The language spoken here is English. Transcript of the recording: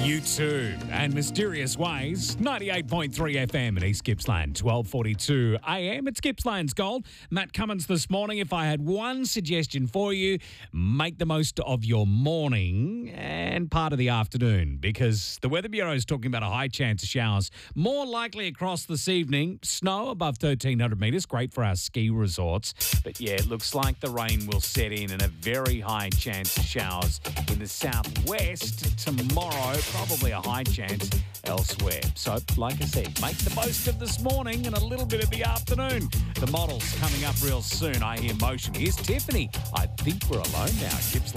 U2 and Mysterious Ways, 98.3 FM in East Gippsland, 12:42 AM. It's Gippsland's Gold. Matt Cummins this morning. If I had one suggestion for you, make the most of your morning and part of the afternoon, because the Weather Bureau is talking about a high chance of showers, more likely across this evening. Snow above 1,300 metres, great for our ski resorts. But yeah, it looks like the rain will set in and a very high chance of showers in the southwest tomorrow. Probably a high chance elsewhere. So, like I said, make the most of this morning and a little bit of the afternoon. The models coming up real soon. I hear motion. Here's Tiffany. I think we're alone now. Gippsland.